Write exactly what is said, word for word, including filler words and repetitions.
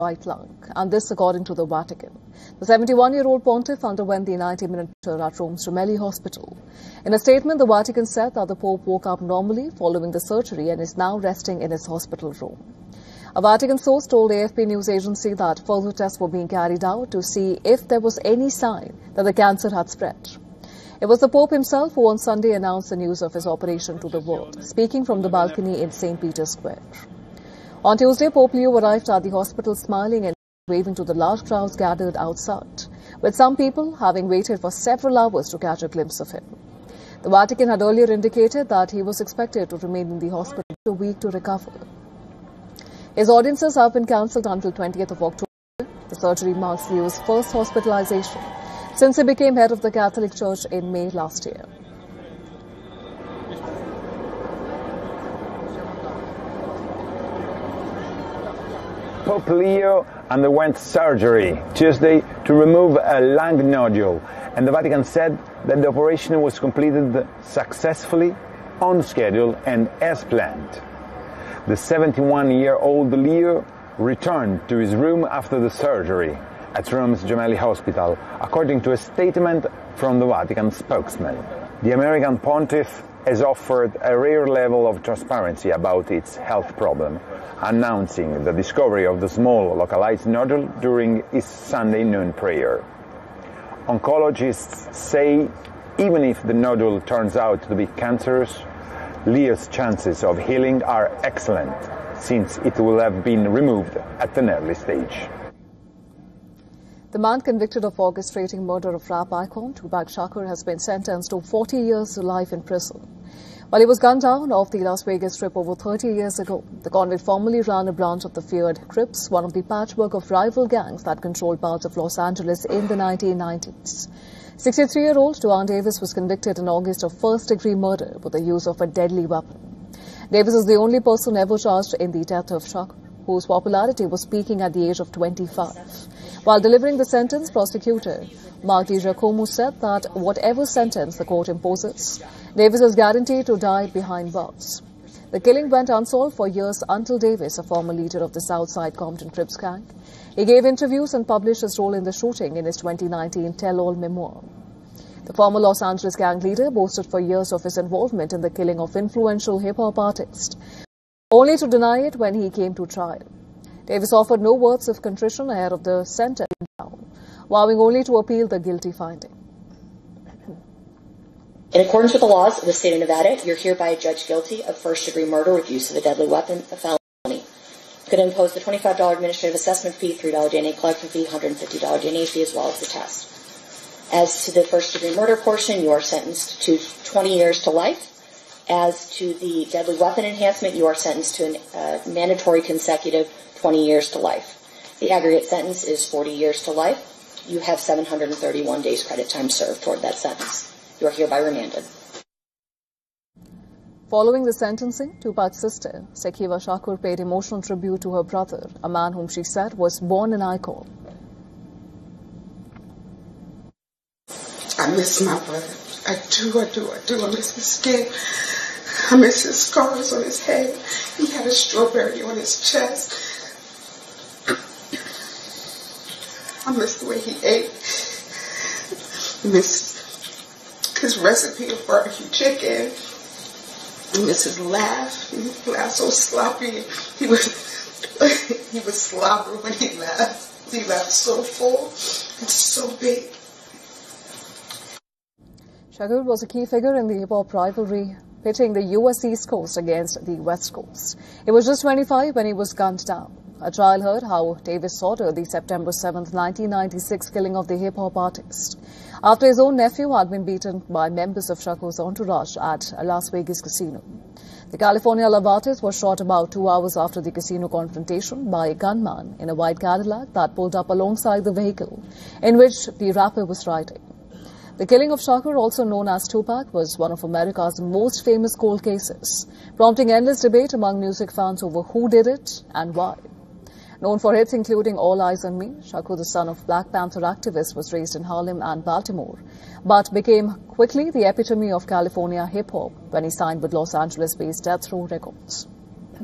right lung, and this according to the Vatican. The seventy-one-year-old pontiff underwent the ninety-minute procedure at Rome's Gemelli Hospital. In a statement, the Vatican said that the Pope woke up normally following the surgery and is now resting in his hospital room. A Vatican source told A F P news agency that further tests were being carried out to see if there was any sign that the cancer had spread. It was the Pope himself who on Sunday announced the news of his operation to the world, speaking from the balcony in Saint Peter's Square. On Tuesday, Pope Leo arrived at the hospital smiling and waving to the large crowds gathered outside, with some people having waited for several hours to catch a glimpse of him. The Vatican had earlier indicated that he was expected to remain in the hospital for a week to recover. His audiences have been cancelled until twentieth of October. The surgery marks Leo's first hospitalization since he became head of the Catholic Church in May last year. Pope Leo underwent surgery Tuesday to remove a lung nodule, and the Vatican said that the operation was completed successfully, on schedule and as planned. The seventy-one-year-old Leo returned to his room after the surgery at Rome's Gemelli Hospital, according to a statement from the Vatican spokesman. The American pontiff has offered a rare level of transparency about its health problem, announcing the discovery of the small localized nodule during his Sunday noon prayer. Oncologists say even if the nodule turns out to be cancerous, Leo's chances of healing are excellent, since it will have been removed at an early stage. The man convicted of orchestrating murder of rap icon Tupac Shakur has been sentenced to forty years to life in prison. While he was gunned down off the Las Vegas Strip over thirty years ago, the convict formerly ran a branch of the feared Crips, one of the patchwork of rival gangs that controlled parts of Los Angeles in the nineteen nineties. sixty-three-year-old Duane Davis was convicted in August of first-degree murder with the use of a deadly weapon. Davis is the only person ever charged in the death of Shakur, whose popularity was peaking at the age of twenty-five. While delivering the sentence, prosecutor Mark DiGiacomo said that whatever sentence the court imposes, Davis is guaranteed to die behind bars. The killing went unsolved for years until Davis, a former leader of the Southside Compton Crips gang, he gave interviews and published his role in the shooting in his twenty nineteen tell-all memoir. The former Los Angeles gang leader boasted for years of his involvement in the killing of influential hip-hop artists, only to deny it when he came to trial. Davis offered no words of contrition ahead of the sentence, vowing only to appeal the guilty finding. In accordance with the laws of the state of Nevada, you're hereby judged guilty of first-degree murder with use of a deadly weapon, a felony. You could impose the twenty-five dollars administrative assessment fee, three dollars D N A collection fee, one hundred fifty dollars D N A fee, as well as the test. As to the first-degree murder portion, you are sentenced to twenty years to life. As to the deadly weapon enhancement, you are sentenced to a uh, mandatory consecutive twenty years to life. The aggregate sentence is forty years to life. You have seven hundred thirty-one days credit time served toward that sentence. You are hereby remanded. Following the sentencing, Tupac's sister, Sekiva Shakur, paid emotional tribute to her brother, a man whom she said was born an icon. I miss my brother. I do, I do, I do. I miss his skin. I miss his scars on his head. He had a strawberry on his chest. I miss the way he ate. I miss his recipe of barbecue chicken. I miss his laugh. He laughed so sloppy. He was he was slobber when he laughed. He laughed so full and so big. Shakur was a key figure in the hip-hop rivalry, pitting the U S East Coast against the West Coast. He was just twenty-five when he was gunned down. A trial heard how Davis ordered the September seventh, nineteen ninety-six killing of the hip-hop artist, after his own nephew had been beaten by members of Shakur's entourage at a Las Vegas casino. The California love artist was shot about two hours after the casino confrontation by a gunman in a white Cadillac that pulled up alongside the vehicle in which the rapper was riding. The killing of Shakur, also known as Tupac, was one of America's most famous cold cases, prompting endless debate among music fans over who did it and why. Known for hits including All Eyes on Me, Shakur, the son of Black Panther activists, was raised in Harlem and Baltimore, but became quickly the epitome of California hip-hop when he signed with Los Angeles-based Death Row Records.